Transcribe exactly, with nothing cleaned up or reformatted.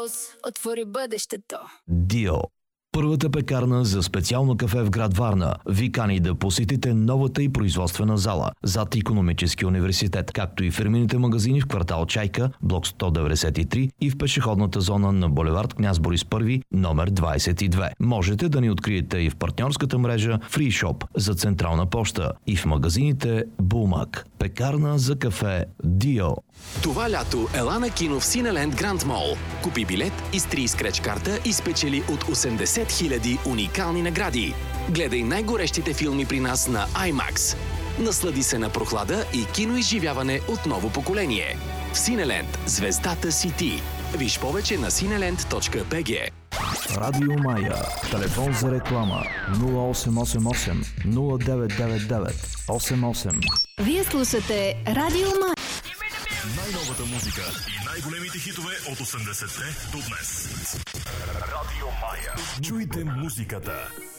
Хаус отвори бъдещето. Дио. Първата пекарна за специално кафе в град Варна ви кани да посетите новата и производствена зала зад Икономическия университет, както и фирмените магазини в квартал Чайка, блок сто деветдесет и три и в пешеходната зона на булевард Княз Борис първи, номер двадесет и две. Можете да ни откриете и в партньорската мрежа Free Shop за Централна поща и в магазините Булмак. Пекарна за кафе Дио. Това лято ела на кино в Синеленд Гранд Мол. Купи билет, изтри скреч карта и спечели от осемдесет хиляди уникални награди. Гледай най-горещите филми при нас на IMAX. Наслади се на прохлада и киноизживяване от ново поколение. В Синеленд звездата си ти. Виж повече на синеленд точка би джи. Радио Мая. Телефон за реклама нула осем осем осем нула девет девет девет осем осем. Вие слушате Радио Мая. Най-новата музика и най-големите хитове от осемдесетте до днес. Радио Мая. Чуйте музиката.